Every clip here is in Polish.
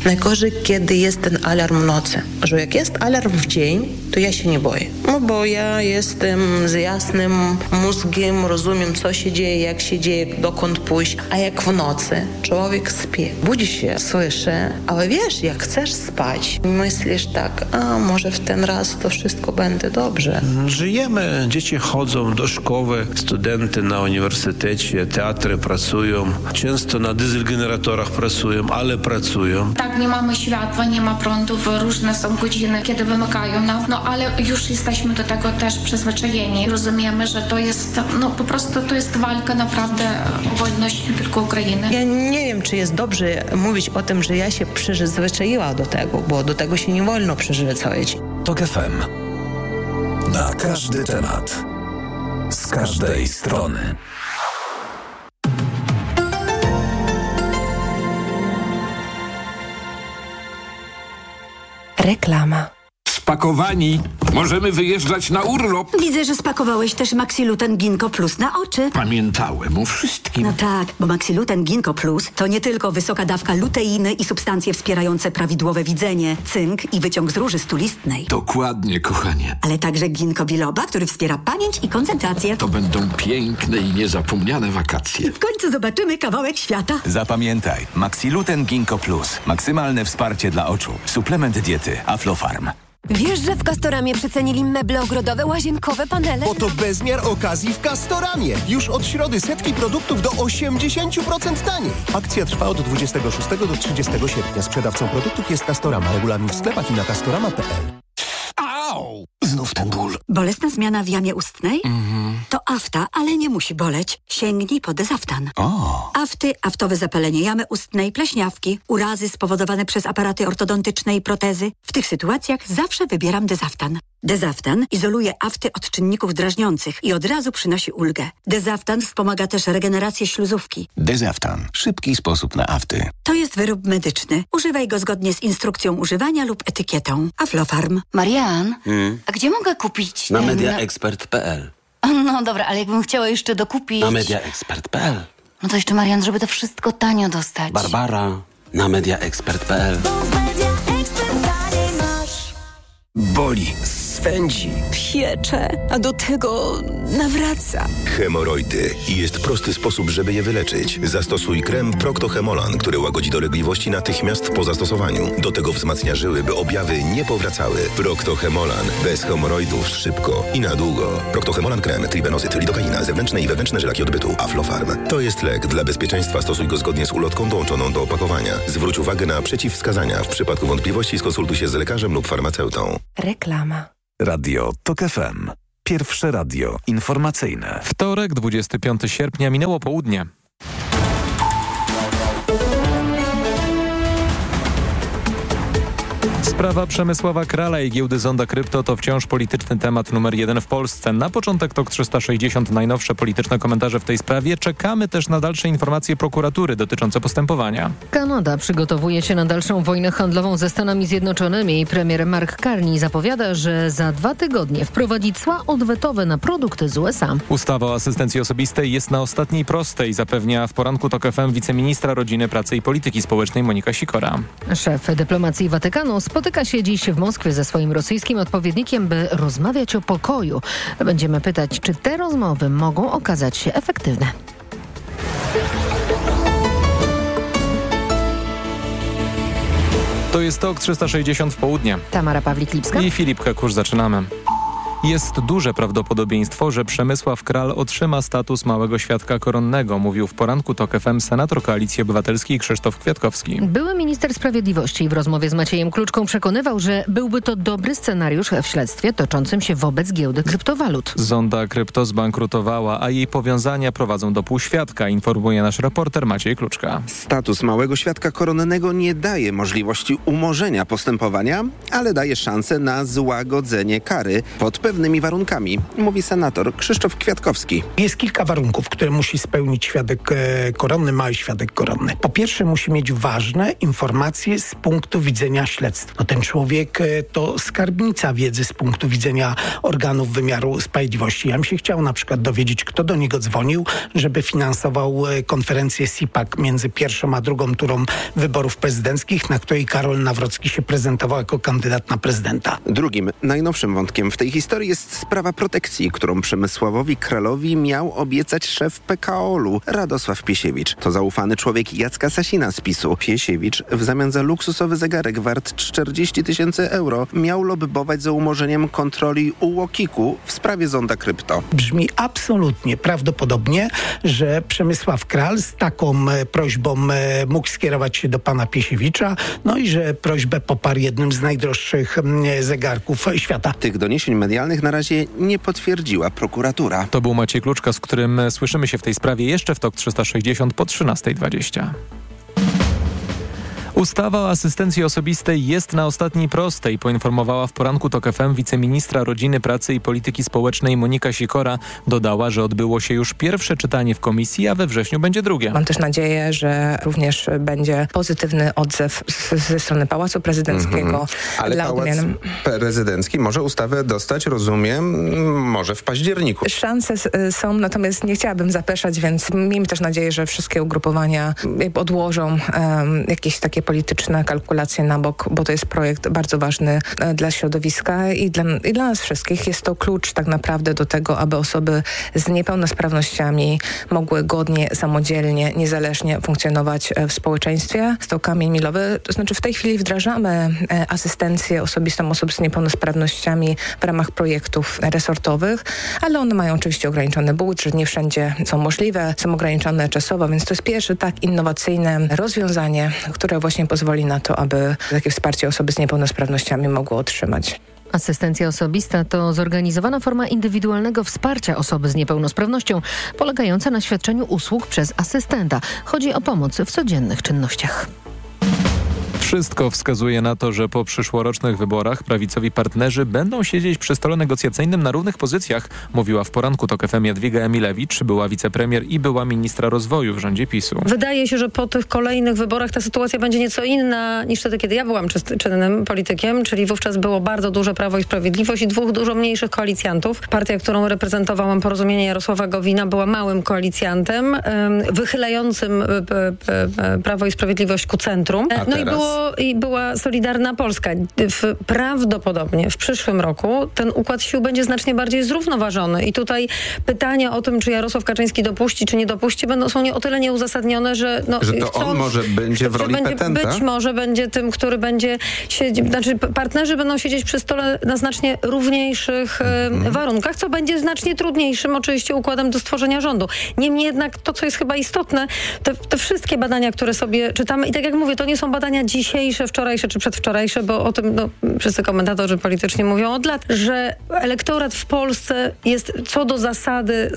Najgorzej, kiedy jest ten alarm w nocy. Że jak jest alarm w dzień, to ja się nie boję. No bo ja jestem z jasnym mózgiem, rozumiem, co się dzieje, jak się dzieje, dokąd pójść. A jak w nocy człowiek śpi, budzi się, słyszy, ale wiesz, jak chcesz spać, myślisz tak, a może w ten raz to wszystko będzie dobrze. Żyjemy, dzieci chodzą do szkoły, studenty na uniwersytecie, teatry pracują, często na dieselgeneratorach pracują, ale pracują. Tak, nie mamy światła, nie ma prądów, różne są godziny, kiedy wymykają nam, no ale już jesteśmy do tego też przyzwyczajeni. Rozumiemy, że to jest, no po prostu to jest walka naprawdę o wolność nie tylko Ukrainy. Ja nie wiem, czy jest dobrze mówić o tym, że ja się przyzwyczaiła do tego, bo do tego się nie wolno przyzwyczaić. TOK FM. Na każdy temat. Z każdej strony. Reklama. Spakowani. Możemy wyjeżdżać na urlop. Widzę, że spakowałeś też Maxiluten Ginkgo Plus na oczy. Pamiętałem o wszystkim. No tak, bo Maxiluten Ginkgo Plus to nie tylko wysoka dawka luteiny i substancje wspierające prawidłowe widzenie, cynk i wyciąg z róży stulistnej. Dokładnie, kochanie. Ale także ginkgo biloba, który wspiera pamięć i koncentrację. To będą piękne i niezapomniane wakacje. W końcu zobaczymy kawałek świata. Zapamiętaj, Maxiluten Ginkgo Plus. Maksymalne wsparcie dla oczu. Suplement diety Aflofarm. Wiesz, że w Castoramie przecenili meble ogrodowe, łazienkowe, panele? Bo to bezmiar okazji w Castoramie. Już od środy setki produktów do 80% taniej. Akcja trwa od 26 do 30 sierpnia. Sprzedawcą produktów jest Castorama. Regulamin w sklepach i na castorama.pl. Au! Znów ten ból. Bolesna zmiana w jamie ustnej? To afta, ale nie musi boleć. Sięgnij po Dezaftan. Afty, aftowe zapalenie jamy ustnej, pleśniawki, urazy spowodowane przez aparaty ortodontyczne i protezy. W tych sytuacjach zawsze wybieram Dezaftan. Dezaftan izoluje afty od czynników drażniących i od razu przynosi ulgę. Dezaftan wspomaga też regenerację śluzówki. Dezaftan. Szybki sposób na afty. To jest wyrób medyczny. Używaj go zgodnie z instrukcją używania lub etykietą. Aflofarm. Marian, a gdzie mogę kupić Na mediaexpert.pl. No dobra, ale jakbym chciała jeszcze dokupić... Na mediaexpert.pl. No to jeszcze, Marian, żeby to wszystko tanio dostać. Barbara, na mediaexpert.pl. Boli, swędzi, piecze, a do tego nawraca. Hemoroidy. I jest prosty sposób, żeby je wyleczyć. Zastosuj krem Procto-Hemolan, który łagodzi dolegliwości natychmiast po zastosowaniu. Do tego wzmacnia żyły, by objawy nie powracały. Procto-Hemolan. Bez hemoroidów szybko i na długo. Procto-Hemolan krem, tribenozyt, lidokaina, zewnętrzne i wewnętrzne żylaki odbytu. Aflofarm. To jest lek. Dla bezpieczeństwa stosuj go zgodnie z ulotką dołączoną do opakowania. Zwróć uwagę na przeciwwskazania. W przypadku wątpliwości skonsultuj się z lekarzem lub farmaceutą. Reklama. Radio TOK FM. Pierwsze radio informacyjne. Wtorek, 25 sierpnia, minęło południe. Sprawa Przemysława Krala i giełdy Zonda Krypto to wciąż polityczny temat numer 1 w Polsce. Na początek TOK 360 najnowsze polityczne komentarze w tej sprawie. Czekamy też na dalsze informacje prokuratury dotyczące postępowania. Kanada przygotowuje się na dalszą wojnę handlową ze Stanami Zjednoczonymi. Premier Mark Carney zapowiada, że za 2 tygodnie wprowadzi cła odwetowe na produkty z USA. Ustawa o asystencji osobistej jest na ostatniej prostej, zapewnia w poranku TOK FM wiceministra rodziny, pracy i polityki społecznej Monika Sikora. Szef dyplomacji Watykanu spotyka się dziś w Moskwie ze swoim rosyjskim odpowiednikiem, by rozmawiać o pokoju. Będziemy pytać, czy te rozmowy mogą okazać się efektywne. To jest TOK 360 w południe. Tamara Pawlik-Lipska i Filip Hekusz. Zaczynamy. Jest duże prawdopodobieństwo, że Przemysław Kral otrzyma status małego świadka koronnego, mówił w poranku TOK FM senator Koalicji Obywatelskiej Krzysztof Kwiatkowski. Były minister sprawiedliwości w rozmowie z Maciejem Kluczką przekonywał, że byłby to dobry scenariusz w śledztwie toczącym się wobec giełdy kryptowalut. Zonda Krypto zbankrutowała, a jej powiązania prowadzą do półświadka, informuje nasz reporter Maciej Kluczka. Status małego świadka koronnego nie daje możliwości umorzenia postępowania, ale daje szansę na złagodzenie kary pod pewnymi pewnymi warunkami, mówi senator Krzysztof Kwiatkowski. Jest kilka warunków, które musi spełnić świadek koronny, mały świadek koronny. Po pierwsze musi mieć ważne informacje z punktu widzenia śledztwa. No, ten człowiek to skarbnica wiedzy z punktu widzenia organów wymiaru sprawiedliwości. Ja bym się chciał na przykład dowiedzieć, kto do niego dzwonił, żeby finansował konferencję CPAC między pierwszą a drugą turą wyborów prezydenckich, na której Karol Nawrocki się prezentował jako kandydat na prezydenta. Drugim, najnowszym wątkiem w tej historii jest sprawa protekcji, którą Przemysławowi Kralowi miał obiecać szef PKOL-u Radosław Piesiewicz. To zaufany człowiek Jacka Sasina z PiS-u. Piesiewicz w zamian za luksusowy zegarek wart 40 000 euro miał lobbować za umorzeniem kontroli UOKiK-u w sprawie zonda krypto. Brzmi absolutnie prawdopodobnie, że Przemysław Kral z taką prośbą mógł skierować się do pana Piesiewicza, no i że prośbę poparł jednym z najdroższych zegarków świata. Tych doniesień medialnych na razie nie potwierdziła prokuratura. To był Maciej Kluczka, z którym słyszymy się w tej sprawie jeszcze w TOK 360 po 13:20. Ustawa o asystencji osobistej jest na ostatniej prostej, poinformowała w poranku TOK FM wiceministra Rodziny, Pracy i Polityki Społecznej Monika Sikora. Dodała, że odbyło się już pierwsze czytanie w komisji, a we wrześniu będzie drugie. Mam też nadzieję, że również będzie pozytywny odzew ze strony Pałacu Prezydenckiego. Ale Pałac Prezydencki może ustawę dostać, rozumiem, może w październiku. Szanse są, natomiast nie chciałabym zapeszać, więc miejmy też nadzieję, że wszystkie ugrupowania jakby odłożą jakieś takie polityczne kalkulacje na bok, bo to jest projekt bardzo ważny dla środowiska i dla nas wszystkich. Jest to klucz tak naprawdę do tego, aby osoby z niepełnosprawnościami mogły godnie, samodzielnie, niezależnie funkcjonować w społeczeństwie. Jest to kamień milowy. To znaczy w tej chwili wdrażamy asystencję osobistą osób z niepełnosprawnościami w ramach projektów resortowych, ale one mają oczywiście ograniczony budżet, nie wszędzie są możliwe, są ograniczone czasowo, więc to jest pierwsze tak innowacyjne rozwiązanie, które właśnie pozwoli na to, aby takie wsparcie osoby z niepełnosprawnościami mogły otrzymać. Asystencja osobista to zorganizowana forma indywidualnego wsparcia osoby z niepełnosprawnością, polegająca na świadczeniu usług przez asystenta. Chodzi o pomoc w codziennych czynnościach. Wszystko wskazuje na to, że po przyszłorocznych wyborach prawicowi partnerzy będą siedzieć przy stole negocjacyjnym na równych pozycjach, mówiła w poranku TOK FM Jadwiga Emilewicz, była wicepremier i była ministra rozwoju w rządzie PiS-u. Wydaje się, że po tych kolejnych wyborach ta sytuacja będzie nieco inna niż wtedy, kiedy ja byłam czynnym politykiem, czyli wówczas było bardzo duże Prawo i Sprawiedliwość i dwóch dużo mniejszych koalicjantów. Partia, którą reprezentowałam, Porozumienie Jarosława Gowina, była małym koalicjantem, wychylającym Prawo i Sprawiedliwość ku centrum. I była Solidarna Polska. Prawdopodobnie w przyszłym roku ten układ sił będzie znacznie bardziej zrównoważony. I tutaj pytania o tym, czy Jarosław Kaczyński dopuści, czy nie dopuści, są o tyle nieuzasadnione, że... że to on może będzie w roli petenta? Być może będzie tym, który będzie siedzieć... Znaczy partnerzy będą siedzieć przy stole na znacznie równiejszych warunkach, co będzie znacznie trudniejszym oczywiście układem do stworzenia rządu. Niemniej jednak to, co jest chyba istotne, te wszystkie badania, które sobie czytamy, i tak jak mówię, to nie są badania dzisiejsze, wczorajsze czy przedwczorajsze, bo o tym wszyscy komentatorzy polityczni mówią od lat, że elektorat w Polsce jest co do zasady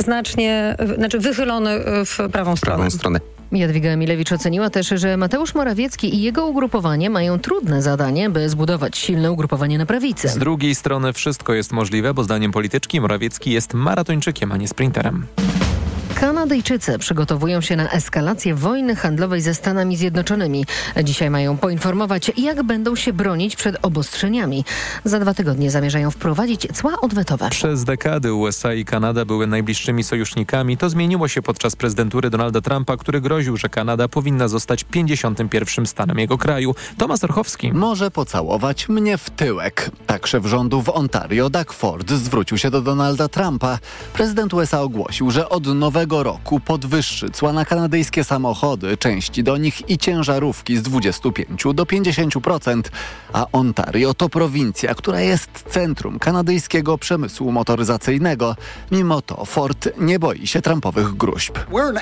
wychylony w prawą stronę. Jadwiga Emilewicz oceniła też, że Mateusz Morawiecki i jego ugrupowanie mają trudne zadanie, by zbudować silne ugrupowanie na prawicy. Z drugiej strony wszystko jest możliwe, bo zdaniem polityczki Morawiecki jest maratończykiem, a nie sprinterem. Kanadyjczycy przygotowują się na eskalację wojny handlowej ze Stanami Zjednoczonymi. Dzisiaj mają poinformować, jak będą się bronić przed obostrzeniami. Za 2 tygodnie zamierzają wprowadzić cła odwetowe. Przez dekady USA i Kanada były najbliższymi sojusznikami. To zmieniło się podczas prezydentury Donalda Trumpa, który groził, że Kanada powinna zostać 51. stanem jego kraju. Tomasz Orchowski. Może pocałować mnie w tyłek. Tak szef rządu w Ontario, Doug Ford, zwrócił się do Donalda Trumpa. Prezydent USA ogłosił, że od nowego roku podwyższy cła na kanadyjskie samochody, części do nich i ciężarówki z 25 do 50%, a Ontario to prowincja, która jest centrum kanadyjskiego przemysłu motoryzacyjnego. Mimo to Ford nie boi się Trumpowych gróźb.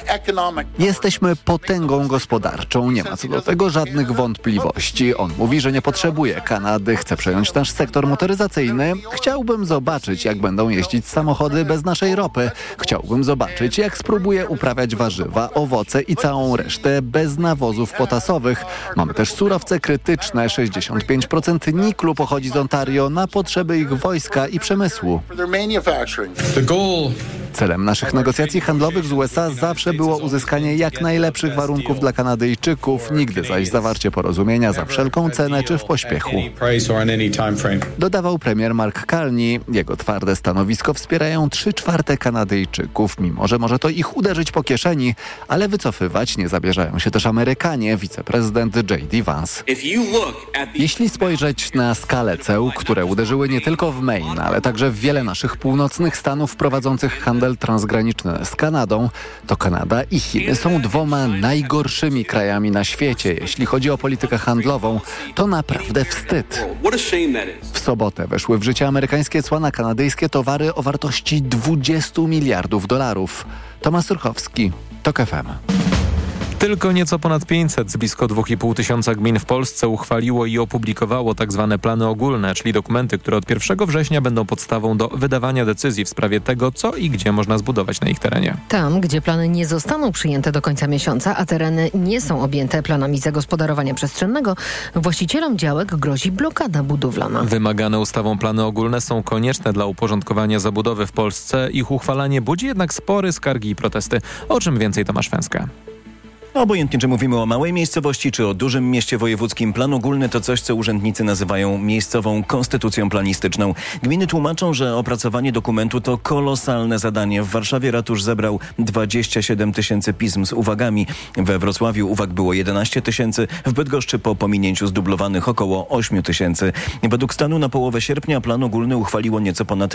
Jesteśmy potęgą gospodarczą, nie ma co do tego żadnych wątpliwości. On mówi, że nie potrzebuje Kanady, chce przejąć nasz sektor motoryzacyjny. Chciałbym zobaczyć, jak będą jeździć samochody bez naszej ropy. Chciałbym zobaczyć, jak spróbuje uprawiać warzywa, owoce i całą resztę bez nawozów potasowych. Mamy też surowce krytyczne. 65% niklu pochodzi z Ontario na potrzeby ich wojska i przemysłu. Celem naszych negocjacji handlowych z USA zawsze było uzyskanie jak najlepszych warunków dla Kanadyjczyków, nigdy zaś zawarcie porozumienia za wszelką cenę czy w pośpiechu. Dodawał premier Mark Carney. Jego twarde stanowisko wspierają 3/4 Kanadyjczyków, mimo że może to ich uderzyć po kieszeni, ale wycofywać nie zabierzają się też Amerykanie, wiceprezydent J.D. Vance. Jeśli spojrzeć na skalę ceł, które uderzyły nie tylko w Maine, ale także w wiele naszych północnych stanów prowadzących handel transgraniczny z Kanadą, to Kanada i Chiny są 2 najgorszymi krajami na świecie, jeśli chodzi o politykę handlową. To naprawdę wstyd. W sobotę weszły w życie amerykańskie cła na kanadyjskie towary o wartości $20 miliardów. Tomasz Surchowski, TOK FM. Tylko nieco ponad 500 z blisko 2,5 tysiąca gmin w Polsce uchwaliło i opublikowało tzw. plany ogólne, czyli dokumenty, które od 1 września będą podstawą do wydawania decyzji w sprawie tego, co i gdzie można zbudować na ich terenie. Tam, gdzie plany nie zostaną przyjęte do końca miesiąca, a tereny nie są objęte planami zagospodarowania przestrzennego, właścicielom działek grozi blokada budowlana. Wymagane ustawą plany ogólne są konieczne dla uporządkowania zabudowy w Polsce. Ich uchwalanie budzi jednak spory, skargi i protesty. O czym więcej Tomasz Fęska. Obojętnie, czy mówimy o małej miejscowości, czy o dużym mieście wojewódzkim, plan ogólny to coś, co urzędnicy nazywają miejscową konstytucją planistyczną. Gminy tłumaczą, że opracowanie dokumentu to kolosalne zadanie. W Warszawie ratusz zebrał 27 tysięcy pism z uwagami. We Wrocławiu uwag było 11 tysięcy, w Bydgoszczy po pominięciu zdublowanych około 8 tysięcy. Według stanu na połowę sierpnia plan ogólny uchwaliło nieco ponad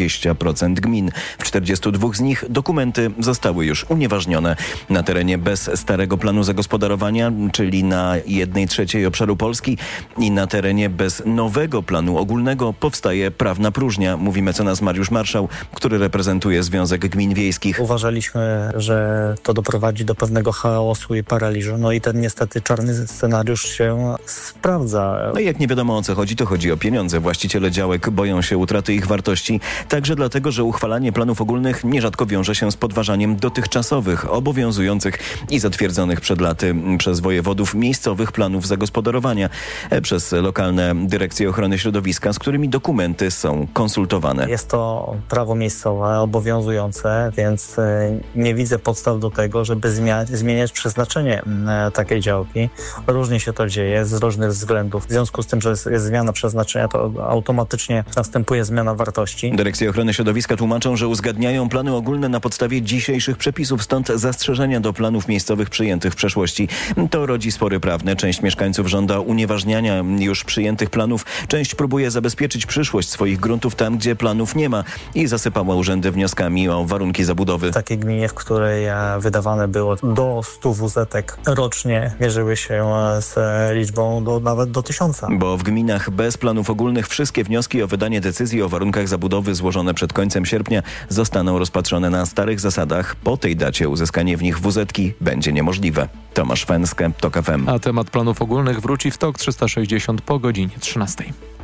20% gmin. W 42 z nich dokumenty zostały już unieważnione. Na terenie bez starego planu zagospodarowania, czyli na 1/3 obszaru Polski, i na terenie bez nowego planu ogólnego powstaje prawna próżnia, mówi mecenas Mariusz Marszał, który reprezentuje Związek Gmin Wiejskich. Uważaliśmy, że to doprowadzi do pewnego chaosu i paraliżu. No i ten niestety czarny scenariusz się sprawdza. No i jak nie wiadomo o co chodzi, to chodzi o pieniądze. Właściciele działek boją się utraty ich wartości, także dlatego, że uchwalanie planów ogólnych nierzadko wiąże się z podważaniem dotychczasowych, obowiązujących i zatwierdzonych przed laty przez wojewodów miejscowych planów zagospodarowania, przez lokalne dyrekcje ochrony środowiska, z którymi dokumenty są konsultowane. Jest to prawo miejscowe, obowiązujące, więc nie widzę podstaw do tego, żeby zmieniać przeznaczenie takiej działki. Różnie się to dzieje z różnych względów. W związku z tym, że jest zmiana przeznaczenia, to automatycznie następuje zmiana wartości. Dyrekcje ochrony środowiska tłumaczą, że uzgadniają plany ogólne na podstawie dzisiejszych przepisów, stąd zastrzeżenia do planów miejscowych przyjętych w przeszłości. To rodzi spory prawne. Część mieszkańców żąda unieważniania już przyjętych planów. Część próbuje zabezpieczyć przyszłość swoich gruntów tam, gdzie planów nie ma i zasypała urzędy wnioskami o warunki zabudowy. W takiej gminie, w której wydawane było do 100 WZ-ek rocznie, mierzyły się z liczbą nawet do 1000. Bo w gminach bez planów ogólnych wszystkie wnioski o wydanie decyzji o warunkach zabudowy złożone przed końcem sierpnia zostaną rozpatrzone na starych zasadach. Po tej dacie uzyskanie w nich WZ-ki będzie niemożliwe. Tomasz Fęskę, TOK FM. A temat planów ogólnych wróci w TOK 360 po godzinie 13.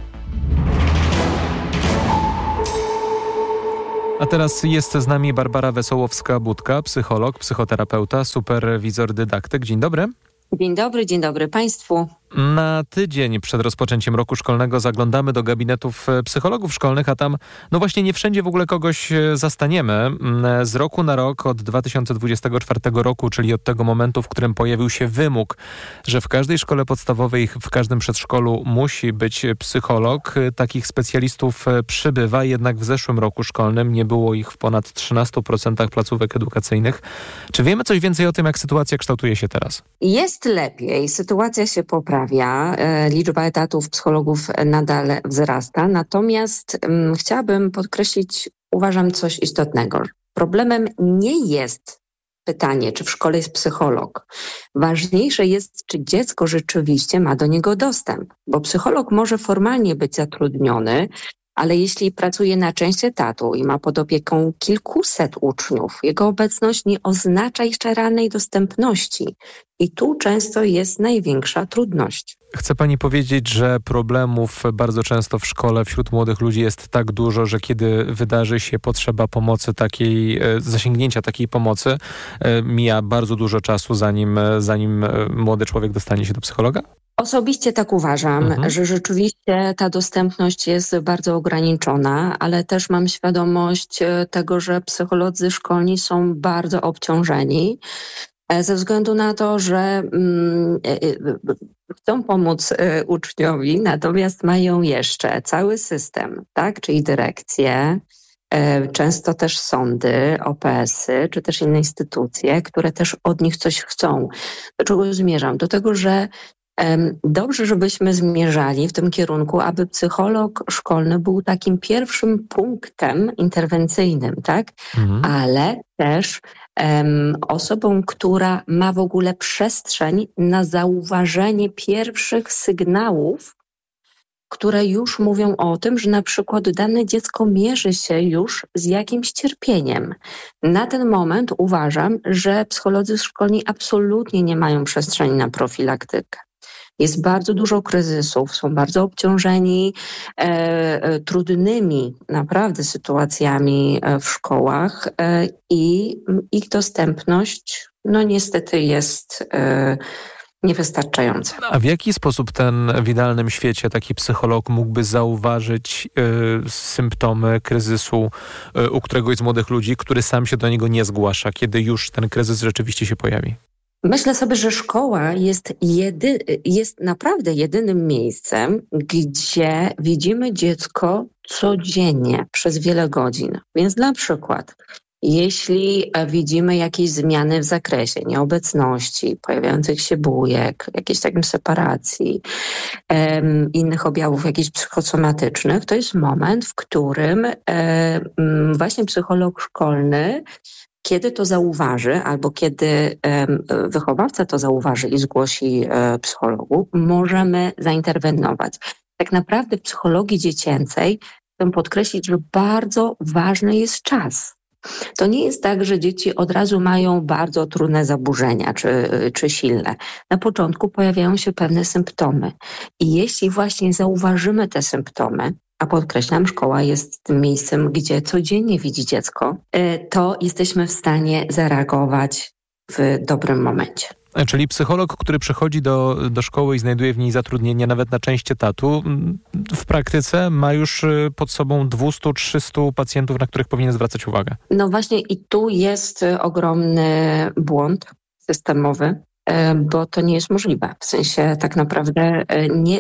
A teraz jest z nami Barbara Wesołowska-Budka, psycholog, psychoterapeuta, superwizor dydaktyk. Dzień dobry. Dzień dobry Państwu. Na tydzień przed rozpoczęciem roku szkolnego zaglądamy do gabinetów psychologów szkolnych, a tam no właśnie nie wszędzie w ogóle kogoś zastaniemy. Z roku na rok od 2024 roku, czyli od tego momentu, w którym pojawił się wymóg, że w każdej szkole podstawowej, w każdym przedszkolu musi być psycholog. Takich specjalistów przybywa, jednak w zeszłym roku szkolnym nie było ich w ponad 13% placówek edukacyjnych. Czy wiemy coś więcej o tym, jak sytuacja kształtuje się teraz? Jest lepiej, sytuacja się poprawia. Liczba etatów psychologów nadal wzrasta, natomiast chciałabym podkreślić, uważam, coś istotnego. Problemem nie jest pytanie, czy w szkole jest psycholog. Ważniejsze jest, czy dziecko rzeczywiście ma do niego dostęp, bo psycholog może formalnie być zatrudniony, ale jeśli pracuje na część etatu i ma pod opieką kilkuset uczniów, jego obecność nie oznacza jeszcze realnej dostępności. I tu często jest największa trudność. Chce pani powiedzieć, że problemów bardzo często w szkole wśród młodych ludzi jest tak dużo, że kiedy wydarzy się potrzeba pomocy takiej, zasięgnięcia takiej pomocy, mija bardzo dużo czasu, zanim młody człowiek dostanie się do psychologa? Osobiście tak uważam, że rzeczywiście ta dostępność jest bardzo ograniczona, ale też mam świadomość tego, że psycholodzy szkolni są bardzo obciążeni ze względu na to, że chcą pomóc uczniowi, natomiast mają jeszcze cały system, tak, czyli dyrekcje, często też sądy, OPS-y, czy też inne instytucje, które też od nich coś chcą. Do czego zmierzam? Do tego, że dobrze, żebyśmy zmierzali w tym kierunku, aby psycholog szkolny był takim pierwszym punktem interwencyjnym, tak? Ale też osobą, która ma w ogóle przestrzeń na zauważenie pierwszych sygnałów, które już mówią o tym, że na przykład dane dziecko mierzy się już z jakimś cierpieniem. Na ten moment uważam, że psycholodzy szkolni absolutnie nie mają przestrzeni na profilaktykę. Jest bardzo dużo kryzysów, są bardzo obciążeni trudnymi naprawdę sytuacjami w szkołach i ich dostępność no niestety jest niewystarczająca. A w jaki sposób w idealnym świecie taki psycholog mógłby zauważyć symptomy kryzysu u któregoś z młodych ludzi, który sam się do niego nie zgłasza, kiedy już ten kryzys rzeczywiście się pojawi? Myślę sobie, że szkoła jest naprawdę jedynym miejscem, gdzie widzimy dziecko codziennie przez wiele godzin. Więc na przykład, jeśli widzimy jakieś zmiany w zakresie nieobecności, pojawiających się bujek, jakiejś takiej separacji, innych objawów jakichś psychosomatycznych, to jest moment, w którym właśnie psycholog szkolny, kiedy to zauważy, albo kiedy wychowawca to zauważy i zgłosi psychologu, możemy zainterweniować. Tak naprawdę w psychologii dziecięcej chcę podkreślić, że bardzo ważny jest czas. To nie jest tak, że dzieci od razu mają bardzo trudne zaburzenia czy silne. Na początku pojawiają się pewne symptomy. I jeśli właśnie zauważymy te symptomy, a podkreślam, szkoła jest tym miejscem, gdzie codziennie widzi dziecko, to jesteśmy w stanie zareagować w dobrym momencie. Czyli psycholog, który przychodzi do szkoły i znajduje w niej zatrudnienie nawet na część etatu, w praktyce ma już pod sobą 200-300 pacjentów, na których powinien zwracać uwagę. No właśnie i tu jest ogromny błąd systemowy, bo to nie jest możliwe. W sensie tak naprawdę nie...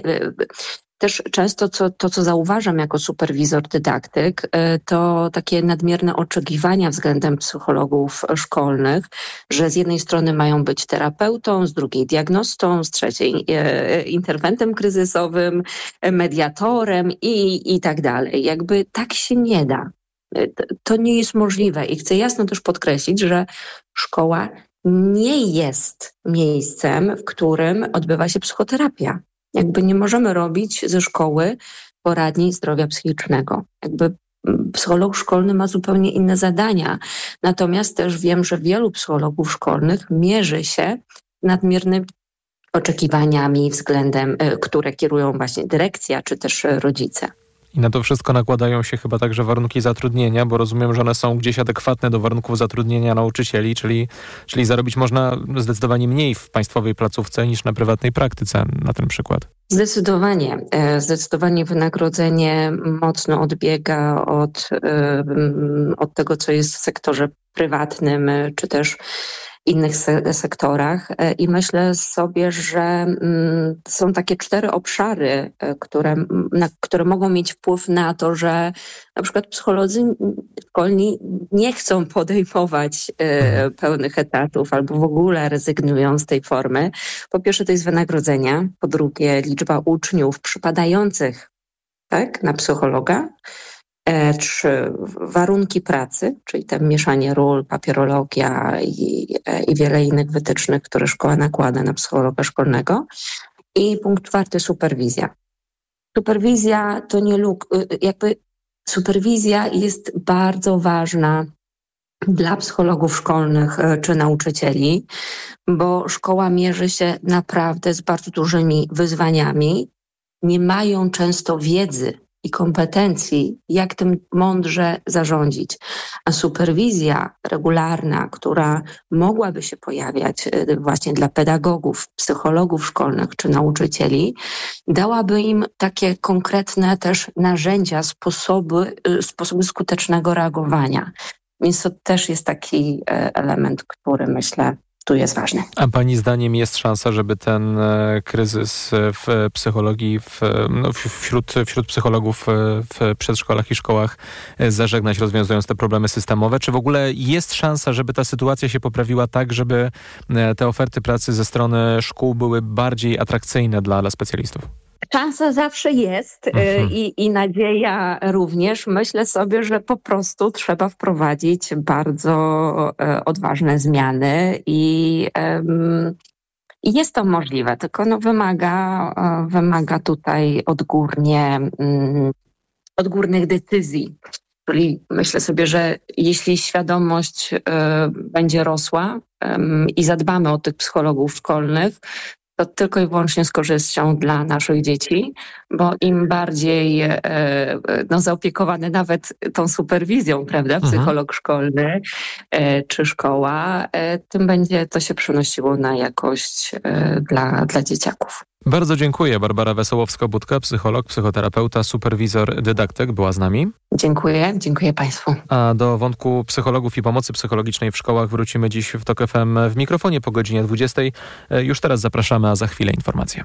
Też często co zauważam jako superwizor dydaktyk, to takie nadmierne oczekiwania względem psychologów szkolnych, że z jednej strony mają być terapeutą, z drugiej diagnostą, z trzeciej interwentem kryzysowym, mediatorem i tak dalej. Jakby tak się nie da. To nie jest możliwe i chcę jasno też podkreślić, że szkoła nie jest miejscem, w którym odbywa się psychoterapia. Jakby nie możemy robić ze szkoły poradni zdrowia psychicznego. Jakby psycholog szkolny ma zupełnie inne zadania. Natomiast też wiem, że wielu psychologów szkolnych mierzy się nadmiernymi oczekiwaniami względem, które kierują właśnie dyrekcja czy też rodzice. I na to wszystko nakładają się chyba także warunki zatrudnienia, bo rozumiem, że one są gdzieś adekwatne do warunków zatrudnienia nauczycieli, czyli zarobić można zdecydowanie mniej w państwowej placówce niż na prywatnej praktyce, na ten przykład. Zdecydowanie wynagrodzenie mocno odbiega od tego, co jest w sektorze prywatnym, czy też innych sektorach i myślę sobie, że są takie 4 obszary, które mogą mieć wpływ na to, że na przykład psycholodzy szkolni nie chcą podejmować pełnych etatów albo w ogóle rezygnują z tej formy. Po pierwsze to jest wynagrodzenia, po drugie liczba uczniów przypadających na psychologa, 3 warunki pracy, czyli te mieszanie ról, papierologia i wiele innych wytycznych, które szkoła nakłada na psychologa szkolnego. I punkt 4, superwizja. Superwizja to nie superwizja jest bardzo ważna dla psychologów szkolnych czy nauczycieli, bo szkoła mierzy się naprawdę z bardzo dużymi wyzwaniami. Nie mają często wiedzy i kompetencji, jak tym mądrze zarządzić. A superwizja regularna, która mogłaby się pojawiać właśnie dla pedagogów, psychologów szkolnych czy nauczycieli, dałaby im takie konkretne też narzędzia, sposoby skutecznego reagowania. Więc to też jest taki element, który myślę tu jest ważny. A pani zdaniem jest szansa, żeby ten kryzys w psychologii, wśród psychologów w przedszkolach i szkołach zażegnać, rozwiązując te problemy systemowe? Czy w ogóle jest szansa, żeby ta sytuacja się poprawiła tak, żeby te oferty pracy ze strony szkół były bardziej atrakcyjne dla specjalistów? Szansa zawsze jest i nadzieja również. Myślę sobie, że po prostu trzeba wprowadzić bardzo odważne zmiany i jest to możliwe, tylko wymaga tutaj odgórnych decyzji. Czyli myślę sobie, że jeśli świadomość będzie rosła i zadbamy o tych psychologów szkolnych, to tylko i wyłącznie z korzyścią dla naszych dzieci, bo im bardziej zaopiekowany nawet tą superwizją, prawda, psycholog szkolny czy szkoła, tym będzie to się przynosiło na jakość dla dzieciaków. Bardzo dziękuję. Barbara Wesołowska-Budka, psycholog, psychoterapeuta, superwizor, dydaktyk była z nami. Dziękuję Państwu. A do wątku psychologów i pomocy psychologicznej w szkołach wrócimy dziś w TOK FM w mikrofonie po godzinie 20. Już teraz zapraszamy, a za chwilę informacje.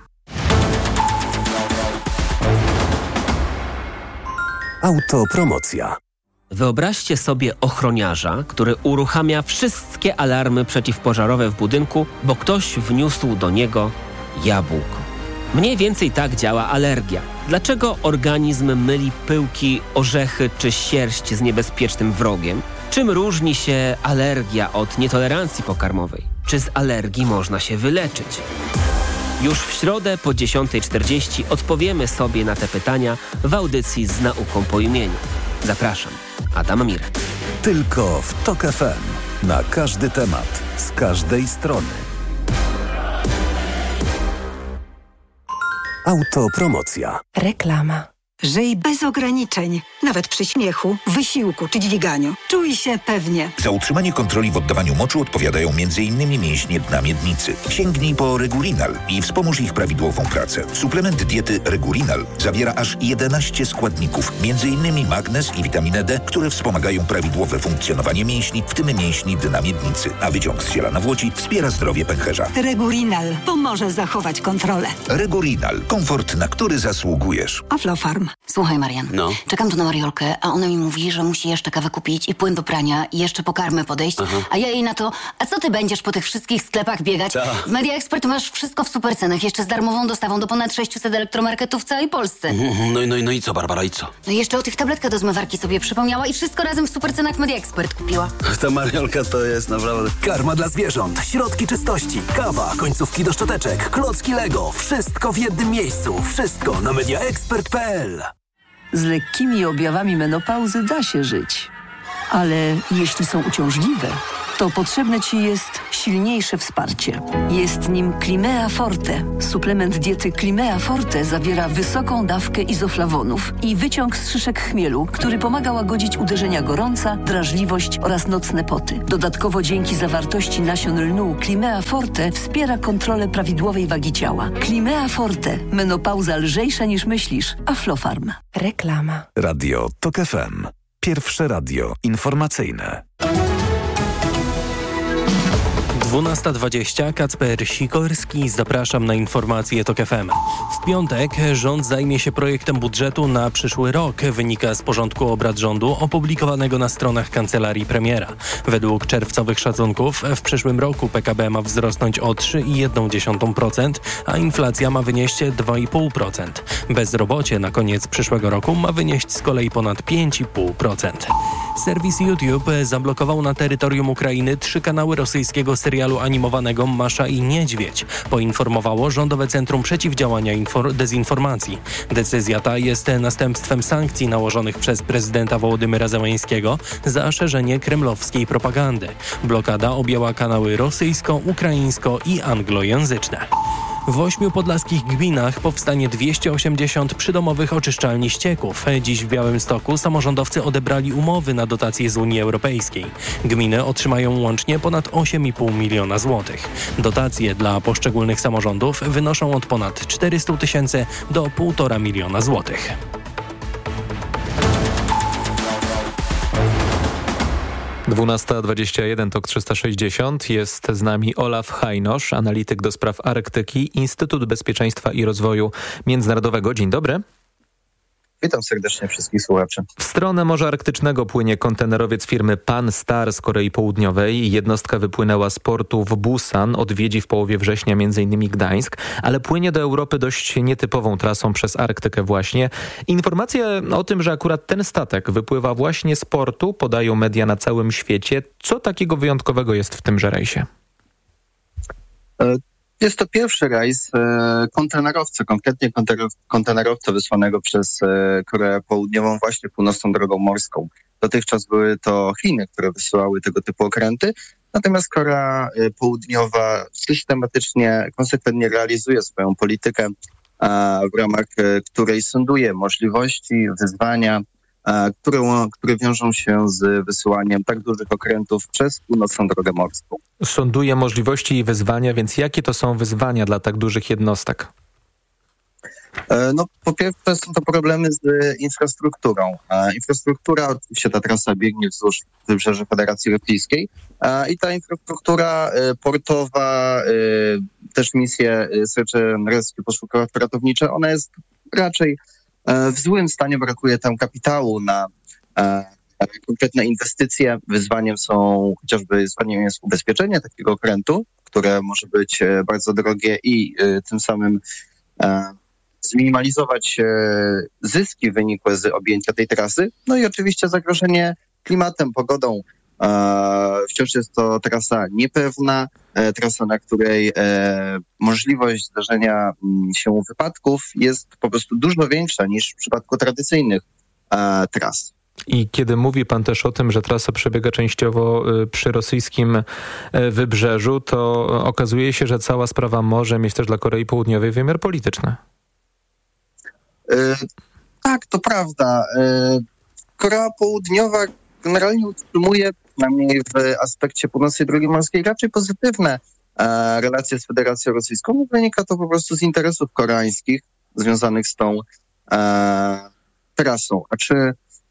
Autopromocja. Wyobraźcie sobie ochroniarza, który uruchamia wszystkie alarmy przeciwpożarowe w budynku, bo ktoś wniósł do niego jabłko. Mniej więcej tak działa alergia. Dlaczego organizm myli pyłki, orzechy czy sierść z niebezpiecznym wrogiem? Czym różni się alergia od nietolerancji pokarmowej? Czy z alergii można się wyleczyć? Już w środę po 10:40 odpowiemy sobie na te pytania w audycji z nauką po imieniu. Zapraszam, Adam Mirek. Tylko w TOK FM. Na każdy temat, z każdej strony. Autopromocja. Reklama. Żyj bez ograniczeń, nawet przy śmiechu, wysiłku czy dźwiganiu. Czuj się pewnie. Za utrzymanie kontroli w oddawaniu moczu odpowiadają m.in. mięśnie dna miednicy. Sięgnij po Regurinal i wspomóż ich prawidłową pracę. Suplement diety Regurinal zawiera aż 11 składników, m.in. magnez i witaminę D, które wspomagają prawidłowe funkcjonowanie mięśni, w tym mięśni dna miednicy. A wyciąg z ziela nawłoci wspiera zdrowie pęcherza. Regurinal pomoże zachować kontrolę. Regurinal. Komfort, na który zasługujesz. Aflofarm. Słuchaj, Marian, czekam tu na Mariolkę, a ona mi mówi, że musi jeszcze kawę kupić i płyn do prania i jeszcze po karmę podejść, a ja jej na to, a co ty będziesz po tych wszystkich sklepach biegać? W Media Expert masz wszystko w supercenach, jeszcze z darmową dostawą do ponad 600 elektromarketów w całej Polsce. No i co, Barbara, i co? No i jeszcze o tych tabletkach do zmywarki sobie przypomniała i wszystko razem w supercenach w Media Expert kupiła. Ta Mariolka to jest naprawdę... Karma dla zwierząt, środki czystości, kawa, końcówki do szczoteczek, klocki Lego. Wszystko w jednym miejscu. Wszystko na mediaexpert.pl. Z lekkimi objawami menopauzy da się żyć. Ale jeśli są uciążliwe, to potrzebne Ci jest silniejsze wsparcie. Jest nim Climea Forte. Suplement diety Climea Forte zawiera wysoką dawkę izoflawonów i wyciąg z szyszek chmielu, który pomaga łagodzić uderzenia gorąca, drażliwość oraz nocne poty. Dodatkowo dzięki zawartości nasion lnu Climea Forte wspiera kontrolę prawidłowej wagi ciała. Climea Forte. Menopauza lżejsza niż myślisz. Aflofarm. Reklama. Radio TOK FM. Pierwsze radio informacyjne. 12:20, Kacper Sikorski, zapraszam na informacje TOK FM. W piątek rząd zajmie się projektem budżetu na przyszły rok, wynika z porządku obrad rządu opublikowanego na stronach kancelarii premiera. Według czerwcowych szacunków w przyszłym roku PKB ma wzrosnąć o 3,1%, a inflacja ma wynieść 2,5%. Bezrobocie na koniec przyszłego roku ma wynieść z kolei ponad 5,5%. Serwis YouTube zablokował na terytorium Ukrainy 3 kanały rosyjskiego serialu serialu animowanego Masza i Niedźwiedź, poinformowało Rządowe Centrum Przeciwdziałania Dezinformacji. Decyzja ta jest następstwem sankcji nałożonych przez prezydenta Wołodymyra Zełańskiego za szerzenie kremlowskiej propagandy. Blokada objęła kanały rosyjsko, ukraińsko i anglojęzyczne. W 8 podlaskich gminach powstanie 280 przydomowych oczyszczalni ścieków. Dziś w Białymstoku samorządowcy odebrali umowy na dotacje z Unii Europejskiej. Gminy otrzymają łącznie ponad 8,5 miliona złotych. Dotacje dla poszczególnych samorządów wynoszą od ponad 400 000 do 1,5 miliona złotych. Dwunasta 21 TOK 360. Jest z nami Olaf Hajnosz, analityk do spraw Arktyki, Instytut Bezpieczeństwa i Rozwoju Międzynarodowego. Dzień dobry. Witam serdecznie wszystkich słuchaczy. W stronę Morza Arktycznego płynie kontenerowiec firmy Pan-Star z Korei Południowej. Jednostka wypłynęła z portu w Busan, odwiedzi w połowie września m.in. Gdańsk, ale płynie do Europy dość nietypową trasą przez Arktykę właśnie. Informacje o tym, że akurat ten statek wypływa właśnie z portu, podają media na całym świecie. Co takiego wyjątkowego jest w tymże rejsie? Jest to pierwszy rejs kontenerowca, konkretnie kontenerowca wysłanego przez Koreę Południową właśnie północną drogą morską. Dotychczas były to Chiny, które wysyłały tego typu okręty, natomiast Korea Południowa systematycznie, konsekwentnie realizuje swoją politykę, w ramach której sonduje możliwości, wyzwania, które wiążą się z wysyłaniem tak dużych okrętów przez północną drogę morską. Sonduje możliwości i wyzwania, więc jakie to są wyzwania dla tak dużych jednostek? Po pierwsze są to problemy z infrastrukturą. Infrastruktura, oczywiście ta trasa biegnie wzdłuż wybrzeża Federacji Rosyjskiej i ta infrastruktura portowa, też misje Search and Rescue, poszukiwawcze ratownicze, ona jest raczej w złym stanie, brakuje tam kapitału na konkretne inwestycje. Wyzwaniem jest ubezpieczenie takiego okrętu, które może być bardzo drogie i tym samym zminimalizować zyski wynikłe z objęcia tej trasy. No i oczywiście zagrożenie klimatem, pogodą. Wciąż jest to trasa niepewna, trasa, na której możliwość zdarzenia się wypadków jest po prostu dużo większa niż w przypadku tradycyjnych tras. I kiedy mówi pan też o tym, że trasa przebiega częściowo przy rosyjskim wybrzeżu, to okazuje się, że cała sprawa może mieć też dla Korei Południowej wymiar polityczny. Tak, to prawda. Korea Południowa generalnie utrzymuje, przynajmniej w aspekcie północnej drogi morskiej, raczej pozytywne relacje z Federacją Rosyjską. Wynika to po prostu z interesów koreańskich związanych z tą trasą. A czy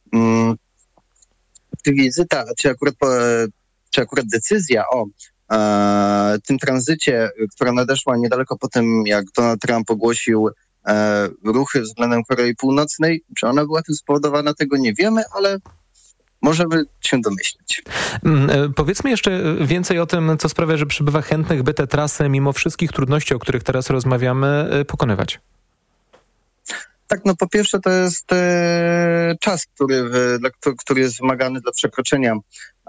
wizyta, czy akurat decyzja o tym tranzycie, która nadeszła niedaleko po tym, jak Donald Trump ogłosił ruchy względem Korei Północnej, czy ona była tym spowodowana, tego nie wiemy, ale możemy się domyślić. Powiedzmy jeszcze więcej o tym, co sprawia, że przybywa chętnych, by te trasy, mimo wszystkich trudności, o których teraz rozmawiamy, pokonywać. Tak, po pierwsze to jest czas, który jest wymagany dla przekroczenia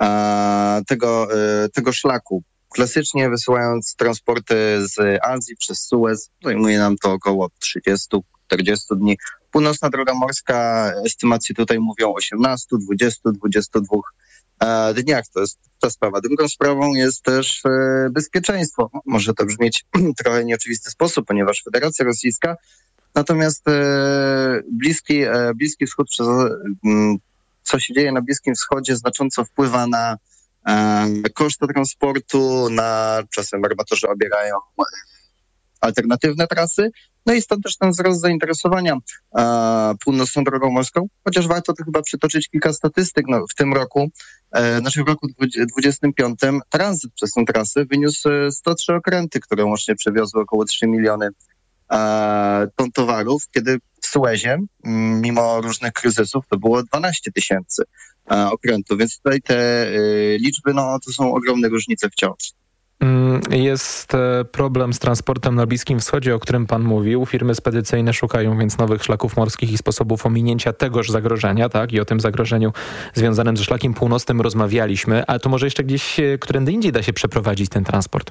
tego szlaku. Klasycznie wysyłając transporty z Azji przez Suez, zajmuje nam to około 30-40 dni. Północna droga morska, estymacje tutaj mówią o 18, 20, 22 dniach. To jest ta sprawa. Drugą sprawą jest też bezpieczeństwo. Może to brzmieć trochę nieoczywisty sposób, ponieważ Federacja Rosyjska, natomiast Bliski Wschód, co się dzieje na Bliskim Wschodzie, znacząco wpływa na koszty transportu, czasem armatorzy obierają alternatywne trasy, no i stąd też ten wzrost zainteresowania północną drogą morską, chociaż warto to chyba przytoczyć kilka statystyk. W tym roku, w roku 2025 tranzyt przez tę trasę wyniósł 103 okręty, które łącznie przewiozły około 3 miliony ton towarów, kiedy w Suezie, mimo różnych kryzysów, to było 12 000 okrętów, więc tutaj te liczby, to są ogromne różnice wciąż. Jest problem z transportem na Bliskim Wschodzie, o którym pan mówił. Firmy spedycyjne szukają więc nowych szlaków morskich i sposobów ominięcia tegoż zagrożenia, tak? I o tym zagrożeniu związanym ze szlakiem północnym rozmawialiśmy. Ale to może jeszcze gdzieś, którędy indziej da się przeprowadzić ten transport?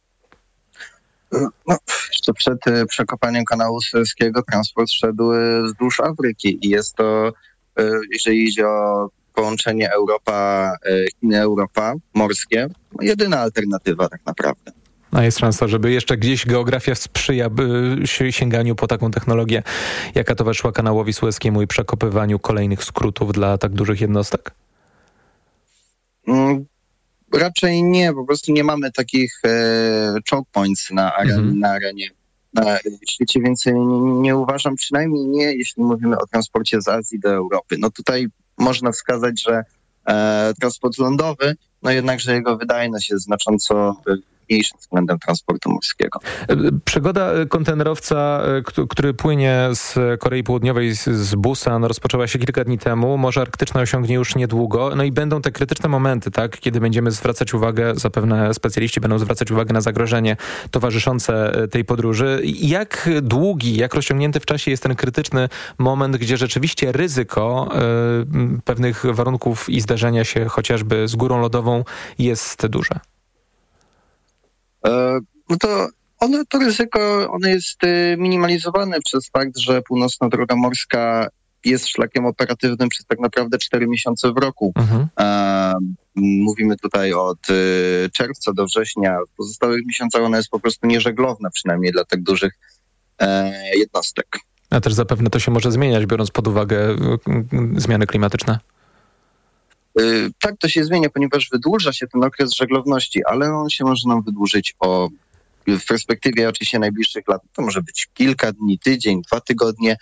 No, jeszcze przed przekopaniem kanału Sueskiego transport szedł wzdłuż Afryki i jest to, jeżeli idzie o połączenie Chiny-Europa morskie, jedyna alternatywa tak naprawdę. A jest szansa, żeby jeszcze gdzieś geografia sprzyja sięganiu po taką technologię, jaka towarzyszyła kanałowi Sueskiemu i przekopywaniu kolejnych skrótów dla tak dużych jednostek? Raczej nie, po prostu nie mamy takich choke points na arenie na świecie, więc nie uważam, przynajmniej nie, jeśli mówimy o transporcie z Azji do Europy. No tutaj można wskazać, że transport lądowy, no jednakże jego wydajność jest znacząco mniejszym względem transportu morskiego. Przygoda kontenerowca, który płynie z Korei Południowej, z Busan, rozpoczęła się kilka dni temu. Morze Arktyczne osiągnie już niedługo. No i będą te krytyczne momenty, tak, kiedy będziemy zwracać uwagę, zapewne specjaliści będą zwracać uwagę na zagrożenie towarzyszące tej podróży. Jak długi, jak rozciągnięty w czasie jest ten krytyczny moment, gdzie rzeczywiście ryzyko pewnych warunków i zdarzenia się chociażby z górą lodową jest duże? No to ryzyko jest minimalizowane przez fakt, że Północna Droga Morska jest szlakiem operatywnym przez tak naprawdę 4 miesiące w roku. Mówimy tutaj od czerwca do września. W pozostałych miesiącach ona jest po prostu nieżeglowna, przynajmniej dla tak dużych jednostek. A też zapewne to się może zmieniać, biorąc pod uwagę zmiany klimatyczne. Tak, to się zmienia, ponieważ wydłuża się ten okres żeglowności, ale on się może nam wydłużyć w perspektywie oczywiście najbliższych lat. To może być kilka dni, tydzień, 2 tygodnie.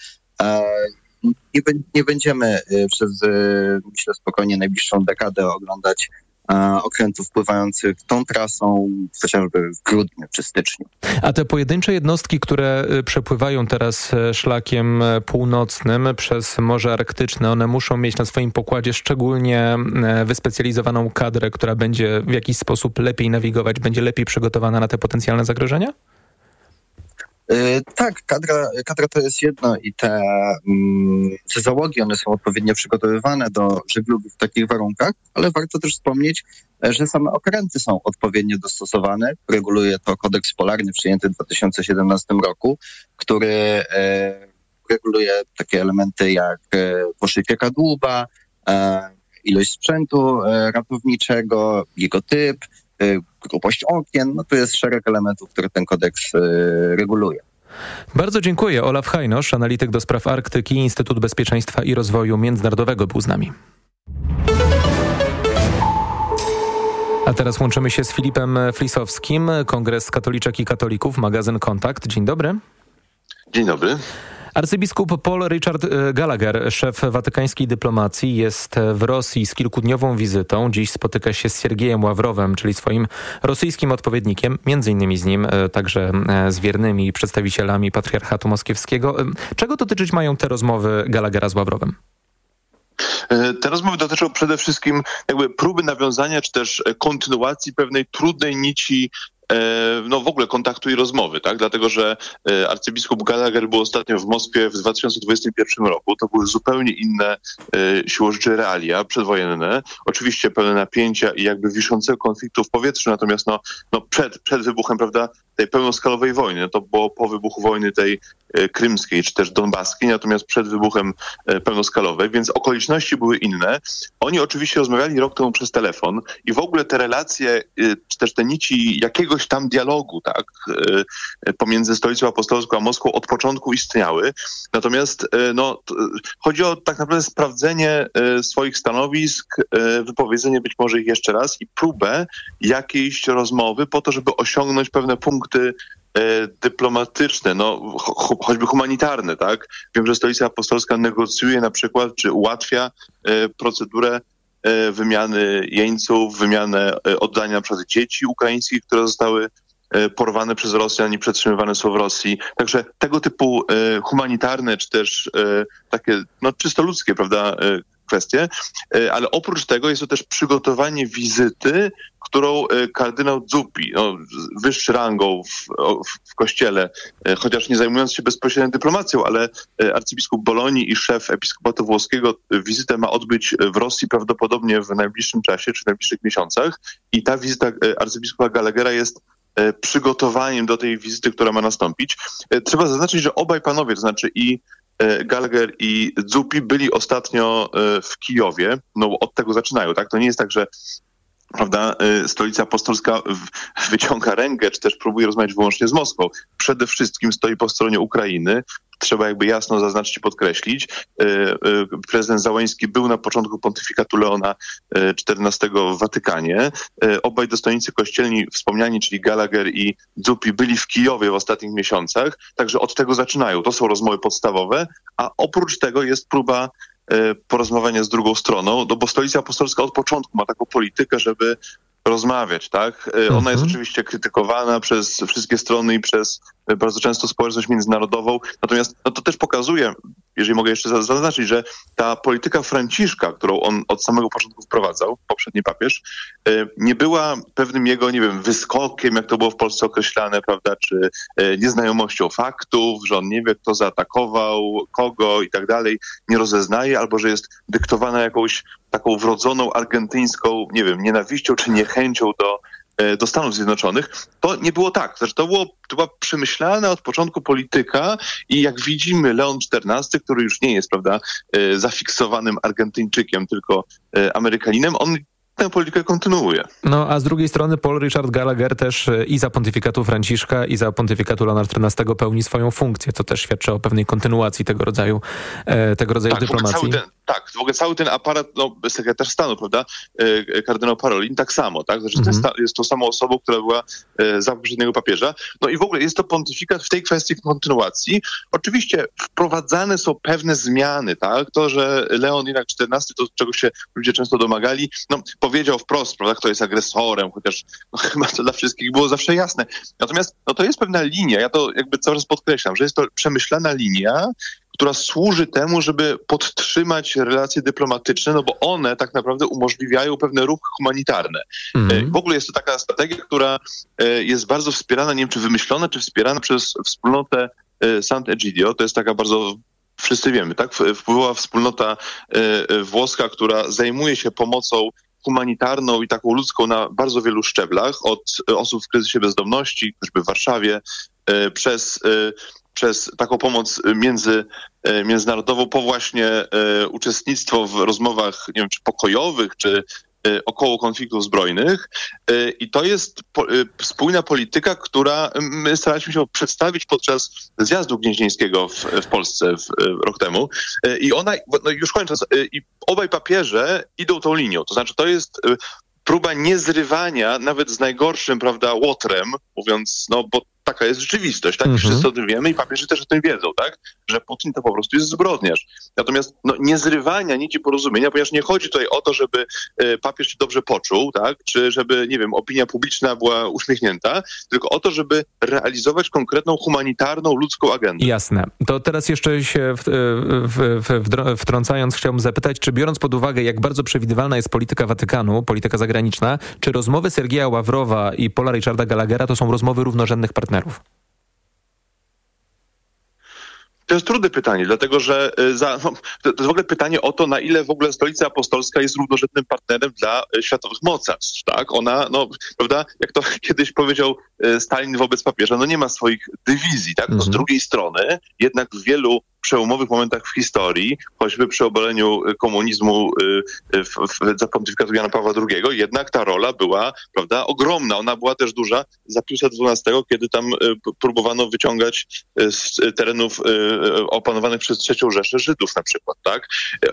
Nie będziemy przez, myślę, spokojnie najbliższą dekadę oglądać okrętów pływających tą trasą, chociażby w grudniu czy styczniu. A te pojedyncze jednostki, które przepływają teraz szlakiem północnym przez Morze Arktyczne, one muszą mieć na swoim pokładzie szczególnie wyspecjalizowaną kadrę, która będzie w jakiś sposób lepiej nawigować, będzie lepiej przygotowana na te potencjalne zagrożenia? Tak, kadra to jest jedno i te załogi, one są odpowiednio przygotowywane do żeglugi w takich warunkach, ale warto też wspomnieć, że same okręty są odpowiednio dostosowane. Reguluje to kodeks polarny przyjęty w 2017 roku, który reguluje takie elementy jak poszycie kadłuba, ilość sprzętu ratowniczego, jego typ, grubość okien. No to jest szereg elementów, które ten kodeks reguluje. Bardzo dziękuję. Olaf Hajnosz, analityk do spraw Arktyki, Instytut Bezpieczeństwa i Rozwoju Międzynarodowego był z nami. A teraz łączymy się z Filipem Flisowskim, Kongres Katoliczek i Katolików, magazyn Kontakt. Dzień dobry. Dzień dobry. Arcybiskup Paul Richard Gallagher, szef watykańskiej dyplomacji, jest w Rosji z kilkudniową wizytą. Dziś spotyka się z Siergiejem Ławrowem, czyli swoim rosyjskim odpowiednikiem, między innymi z nim, także z wiernymi przedstawicielami Patriarchatu Moskiewskiego. Czego dotyczyć mają te rozmowy Gallaghera z Ławrowem? Te rozmowy dotyczą przede wszystkim jakby próby nawiązania czy też kontynuacji pewnej trudnej nici w ogóle kontaktu i rozmowy, tak? Dlatego, że arcybiskup Gallagher był ostatnio w Moskwie w 2021 roku. To były zupełnie inne siłą rzeczy realia przedwojenne. Oczywiście pełne napięcia i jakby wiszącego konfliktu w powietrzu, natomiast przed wybuchem, prawda, tej pełnoskalowej wojny. To było po wybuchu wojny tej krymskiej czy też donbaskiej, natomiast przed wybuchem pełnoskalowej, więc okoliczności były inne. Oni oczywiście rozmawiali rok temu przez telefon i w ogóle te relacje, czy też te nici jakiegoś tam dialogu, tak, pomiędzy Stolicą Apostolską a Moskwą od początku istniały. Natomiast chodzi o tak naprawdę sprawdzenie swoich stanowisk, wypowiedzenie być może ich jeszcze raz i próbę jakiejś rozmowy po to, żeby osiągnąć pewne punkty dyplomatyczne, choćby humanitarne, tak? Wiem, że Stolica Apostolska negocjuje na przykład, czy ułatwia procedurę wymiany jeńców, wymianę oddania na przykład dzieci ukraińskich, które zostały porwane przez Rosjan i przetrzymywane są w Rosji. Także tego typu humanitarne, czy też takie czysto ludzkie, prawda, kwestię, ale oprócz tego jest to też przygotowanie wizyty, którą kardynał Zuppi, wyższy rangą w kościele, chociaż nie zajmując się bezpośrednio dyplomacją, ale arcybiskup Bolonii i szef episkopatu włoskiego wizytę ma odbyć w Rosji prawdopodobnie w najbliższym czasie, czy w najbliższych miesiącach. I ta wizyta arcybiskupa Gallaghera jest przygotowaniem do tej wizyty, która ma nastąpić. Trzeba zaznaczyć, że obaj panowie, to znaczy i Gallagher i Zuppi byli ostatnio w Kijowie. Od tego zaczynają, tak? To nie jest tak, że prawda, Stolica Apostolska wyciąga rękę, czy też próbuje rozmawiać wyłącznie z Moskwą. Przede wszystkim stoi po stronie Ukrainy. Trzeba jakby jasno zaznaczyć i podkreślić. Prezydent Załęski był na początku pontyfikatu Leona XIV w Watykanie. Obaj dostojnicy kościelni wspomniani, czyli Gallagher i Zuppi, byli w Kijowie w ostatnich miesiącach, także od tego zaczynają. To są rozmowy podstawowe, a oprócz tego jest próba porozmawiania z drugą stroną, bo Stolica Apostolska od początku ma taką politykę, żeby rozmawiać, tak? Ona jest oczywiście krytykowana przez wszystkie strony i przez bardzo często społeczność międzynarodową, natomiast to też pokazuje, jeżeli mogę jeszcze zaznaczyć, że ta polityka Franciszka, którą on od samego początku wprowadzał, poprzedni papież, nie była pewnym jego, nie wiem, wyskokiem, jak to było w Polsce określane, prawda, czy nieznajomością faktów, że on nie wie, kto zaatakował, kogo i tak dalej, nie rozeznaje, albo że jest dyktowana jakąś taką wrodzoną argentyńską, nie wiem, nienawiścią czy niechęcią do Stanów Zjednoczonych. To nie było tak. Znaczy, to była przemyślana od początku polityka i jak widzimy Leon XIV, który już nie jest, prawda, zafiksowanym Argentyńczykiem, tylko Amerykaninem, on tę politykę kontynuuje. A z drugiej strony Paul Richard Gallagher też i za pontyfikatu Franciszka, i za pontyfikatu Leona XIV pełni swoją funkcję, co też świadczy o pewnej kontynuacji tego rodzaju dyplomacji. W ogóle cały ten aparat, sekretarz stanu, prawda, kardynał Parolin, tak samo, tak? Znaczy, jest tą samą osobą, która była za poprzedniego papieża. I w ogóle jest to pontyfikat w tej kwestii kontynuacji. Oczywiście wprowadzane są pewne zmiany, tak? To, że Leon jednak XIV, to czego się ludzie często domagali, powiedział wprost, prawda, kto jest agresorem, chociaż chyba to dla wszystkich było zawsze jasne. Natomiast to jest pewna linia, ja to jakby cały czas podkreślam, że jest to przemyślana linia, która służy temu, żeby podtrzymać relacje dyplomatyczne, bo one tak naprawdę umożliwiają pewne ruchy humanitarne. W ogóle jest to taka strategia, która jest bardzo wspierana, nie wiem czy wymyślona, czy wspierana przez wspólnotę Sant'Egidio. To jest taka bardzo, wszyscy wiemy, tak? Wpływowa wspólnota włoska, która zajmuje się pomocą humanitarną i taką ludzką na bardzo wielu szczeblach, od osób w kryzysie bezdomności, choćby w Warszawie, przez taką pomoc międzynarodową po właśnie uczestnictwo w rozmowach, nie wiem, czy pokojowych, czy około konfliktów zbrojnych. I to jest spójna polityka, która my staraliśmy się przedstawić podczas zjazdu gnieźnieńskiego w Polsce rok temu. I ona, już kończąc, i obaj papieże idą tą linią. To znaczy, to jest próba niezrywania nawet z najgorszym, prawda, łotrem, mówiąc, bo taka jest rzeczywistość, tak? Wszyscy o tym wiemy i papieże też o tym wiedzą, tak? Że Putin to po prostu jest zbrodniarz. Natomiast niezrywania nici porozumienia, ponieważ nie chodzi tutaj o to, żeby papież się dobrze poczuł, tak? Czy żeby, nie wiem, opinia publiczna była uśmiechnięta, tylko o to, żeby realizować konkretną humanitarną, ludzką agendę. Jasne. To teraz jeszcze się wtrącając, chciałbym zapytać, czy biorąc pod uwagę, jak bardzo przewidywalna jest polityka Watykanu, polityka zagraniczna, czy rozmowy Sergieja Ławrowa i Paula Richarda Gallaghera to są rozmowy równorzędnych partnerów? To jest trudne pytanie, dlatego że to jest w ogóle pytanie o to, na ile w ogóle Stolica Apostolska jest równorzędnym partnerem dla światowych mocarstw, tak? Ona, prawda, jak to kiedyś powiedział Stalin wobec papieża, nie ma swoich dywizji, tak? Z drugiej strony jednak w wielu przełomowych momentach w historii, choćby przy obaleniu komunizmu za pontyfikatu Jana Pawła II, jednak ta rola była, prawda, ogromna. Ona była też duża za Piusa XII, kiedy tam próbowano wyciągać z terenów opanowanych przez III Rzeszę Żydów na przykład, tak?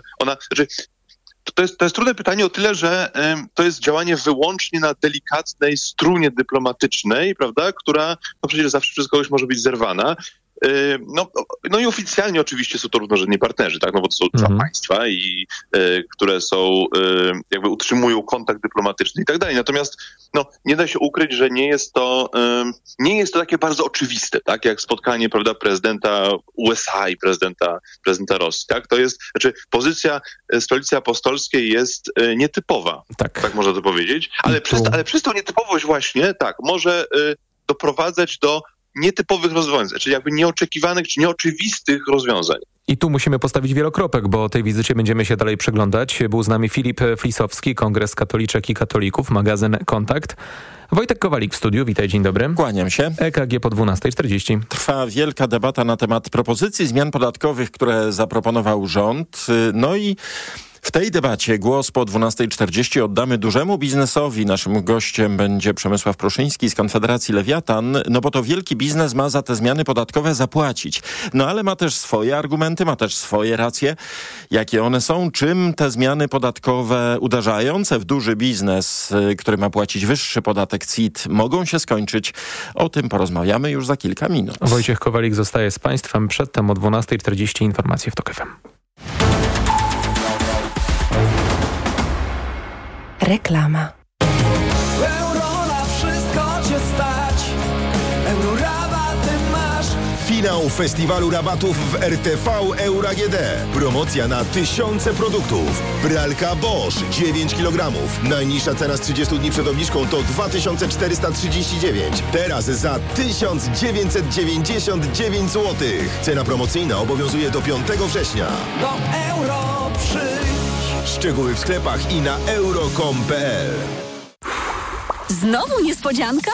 To jest trudne pytanie o tyle, że to jest działanie wyłącznie na delikatnej strunie dyplomatycznej, prawda, która przecież zawsze przez kogoś może być zerwana. No i oficjalnie oczywiście są to równorzędni partnerzy, tak? No bo to są dwa państwa i które są, jakby utrzymują kontakt dyplomatyczny i tak dalej. Natomiast nie da się ukryć, że nie jest to takie bardzo oczywiste, tak? Jak spotkanie, prawda, prezydenta USA i prezydenta Rosji, tak? To jest, pozycja Stolicy Apostolskiej jest nietypowa, tak można to powiedzieć, ale przez tą nietypowość właśnie, może doprowadzać do nietypowych rozwiązań, czyli jakby nieoczekiwanych czy nieoczywistych rozwiązań. I tu musimy postawić wielokropek, bo tej wizycie będziemy się dalej przyglądać. Był z nami Filip Flisowski, Kongres Katoliczek i Katolików, magazyn Kontakt. Wojtek Kowalik w studiu, witaj, dzień dobry. Kłaniam się. EKG po 12:40. Trwa wielka debata na temat propozycji zmian podatkowych, które zaproponował rząd. No i w tej debacie głos po 12:40 oddamy dużemu biznesowi. Naszym gościem będzie Przemysław Pruszyński z Konfederacji Lewiatan, bo to wielki biznes ma za te zmiany podatkowe zapłacić. Ale ma też swoje argumenty, ma też swoje racje. Jakie one są? Czym te zmiany podatkowe uderzające w duży biznes, który ma płacić wyższy podatek CIT, mogą się skończyć? O tym porozmawiamy już za kilka minut. Wojciech Kowalik zostaje z Państwem. Przedtem o 12:40 informacje w TOK FM. Reklama. Euro na wszystko cię stać. Eurorabaty masz. Finał festiwalu rabatów w RTV Euro AGD. Promocja na tysiące produktów. Pralka Bosch 9 kg. Najniższa cena z 30 dni przed obniżką to 2439. Teraz za 1999 zł. Cena promocyjna obowiązuje do 5 września. Do Euro przyjdź. Szczegóły w sklepach i na euro.com.pl. Znowu niespodzianka?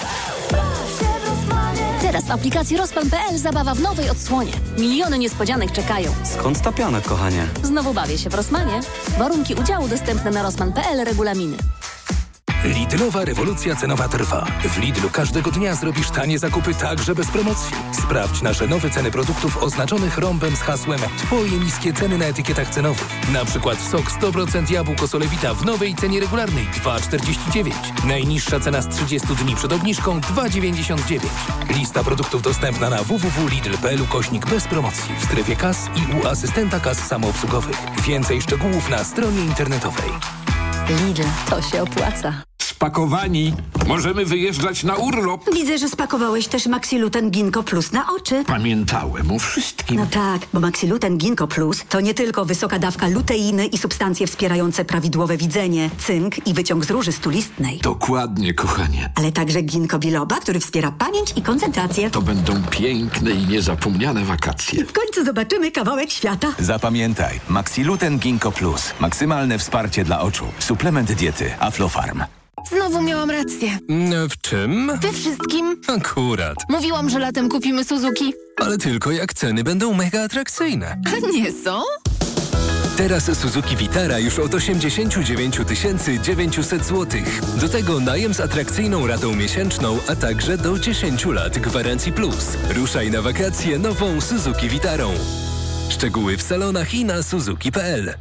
Teraz w aplikacji Rosman.pl zabawa w nowej odsłonie. Miliony niespodzianek czekają. Skąd ta piana, kochanie? Znowu bawię się w Rosmanie. Warunki udziału dostępne na Rosman.pl, regulaminy. Lidlowa rewolucja cenowa trwa. W Lidlu każdego dnia zrobisz tanie zakupy także bez promocji. Sprawdź nasze nowe ceny produktów oznaczonych rąbem z hasłem Twoje niskie ceny na etykietach cenowych. Na przykład sok 100% jabłko Solewita w nowej cenie regularnej 2,49. Najniższa cena z 30 dni przed obniżką 2,99. Lista produktów dostępna na www.lidl.pl/bez promocji w strefie kas i u asystenta kas samoobsługowych. Więcej szczegółów na stronie internetowej. Lidl, to się opłaca. Spakowani. Możemy wyjeżdżać na urlop. Widzę, że spakowałeś też Maxiluten Ginkgo Plus na oczy. Pamiętałem o wszystkim. No tak, bo Maxiluten Ginkgo Plus to nie tylko wysoka dawka luteiny i substancje wspierające prawidłowe widzenie, cynk i wyciąg z róży stulistnej. Dokładnie, kochanie. Ale także ginkgo biloba, który wspiera pamięć i koncentrację. To będą piękne i niezapomniane wakacje. W końcu zobaczymy kawałek świata. Zapamiętaj, Maxiluten Ginkgo Plus. Maksymalne wsparcie dla oczu. Suplement diety Aflofarm. Znowu miałam rację. W czym? We wszystkim. Akurat. Mówiłam, że latem kupimy Suzuki. Ale tylko jak ceny będą mega atrakcyjne. A nie są? Teraz Suzuki Vitara już od 89 900 zł. Do tego najem z atrakcyjną ratą miesięczną, a także do 10 lat gwarancji plus. Ruszaj na wakacje nową Suzuki Vitarą. Szczegóły w salonach i na suzuki.pl.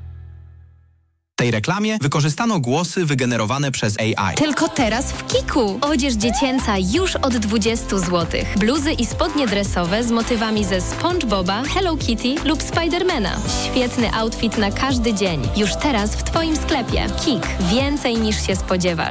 W tej reklamie wykorzystano głosy wygenerowane przez AI. Tylko teraz w Kiku. Odzież dziecięca już od 20 zł. Bluzy i spodnie dresowe z motywami ze SpongeBoba, Hello Kitty lub Spidermana. Świetny outfit na każdy dzień. Już teraz w Twoim sklepie. Kik. Więcej niż się spodziewasz.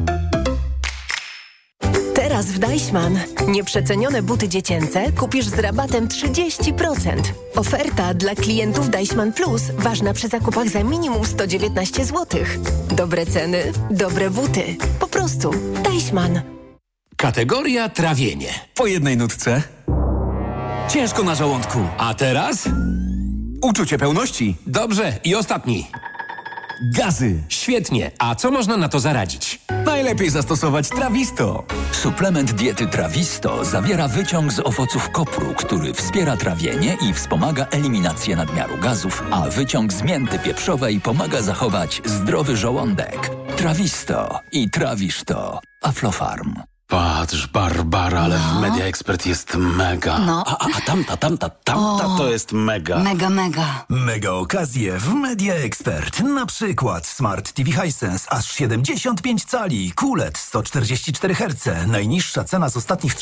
Teraz w Deichmann. Nieprzecenione buty dziecięce kupisz z rabatem 30%. Oferta dla klientów Deichmann Plus ważna przy zakupach za minimum 119 zł. Dobre ceny, dobre buty. Po prostu Deichmann. Kategoria trawienie. Po jednej nutce. Ciężko na żołądku. A teraz? Uczucie pełności. Dobrze. I ostatni. Gazy. Świetnie. A co można na to zaradzić? Najlepiej zastosować Trawisto. Suplement diety Trawisto zawiera wyciąg z owoców kopru, który wspiera trawienie i wspomaga eliminację nadmiaru gazów, a wyciąg z mięty pieprzowej pomaga zachować zdrowy żołądek. Trawisto i trawisz to. Aflofarm. Patrz, Barbara, ale w Media Expert jest mega. No. A tamta to jest mega. Mega. Mega okazje w Media Expert. Na przykład Smart TV Hisense aż 75 cali, QLED 144 Hz. Najniższa cena z ostatnich 3